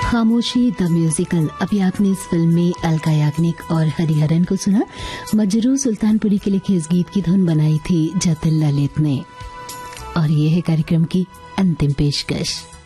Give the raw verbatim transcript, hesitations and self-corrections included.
खामोशी the musical. अभी आपने इस फिल्म में अलका याग्निक और हरिहरन को सुना। मजरू सुल्तानपुरी के लिखे इस गीत की धुन बनाई थी जतिन ललित ने। और ये है कार्यक्रम की अंतिम पेशकश।